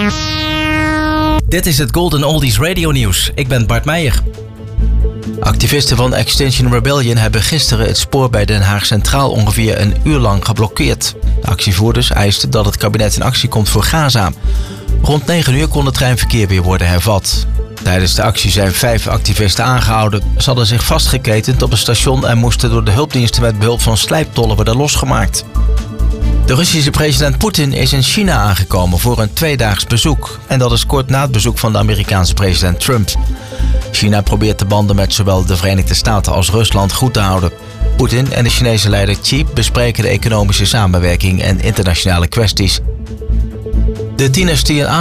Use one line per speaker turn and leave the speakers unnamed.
Dit is het Golden Oldies Radio Nieuws. Ik ben Bart Meijer. Activisten van Extinction Rebellion hebben gisteren het spoor bij Den Haag Centraal ongeveer een uur lang geblokkeerd. De actievoerders eisten dat het kabinet in actie komt voor Gaza. Rond 9 uur kon het treinverkeer weer worden hervat. Tijdens de actie zijn 5 activisten aangehouden. Ze hadden zich vastgeketend op een station en moesten door de hulpdiensten met behulp van slijptollen worden losgemaakt. De Russische president Poetin is in China aangekomen voor een 2-daags bezoek. En dat is kort na het bezoek van de Amerikaanse president Trump. China probeert de banden met zowel de Verenigde Staten als Rusland goed te houden. Poetin en de Chinese leider Xi bespreken de economische samenwerking en internationale kwesties. De tieners die een